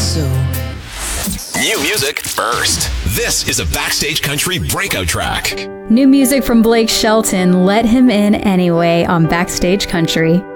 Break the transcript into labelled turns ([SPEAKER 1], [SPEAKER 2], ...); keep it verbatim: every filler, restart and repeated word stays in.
[SPEAKER 1] so.
[SPEAKER 2] New music first. This is a Backstage Country breakout track.
[SPEAKER 3] New music from Blake Shelton, Let Him In Anyway on Backstage Country.